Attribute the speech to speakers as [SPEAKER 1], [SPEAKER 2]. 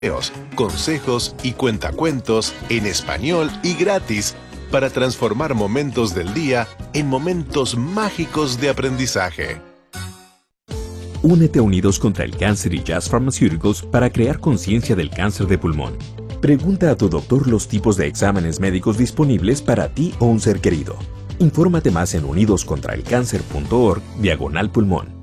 [SPEAKER 1] consejos y cuentacuentos en español y gratis para transformar momentos del día en momentos mágicos de aprendizaje.
[SPEAKER 2] Únete a Unidos contra el Cáncer y Jazz Pharmaceuticals para crear conciencia del cáncer de pulmón. Pregunta a tu doctor los tipos de exámenes médicos disponibles para ti o un ser querido. Infórmate más en unidoscontraelcáncer.org/pulmón.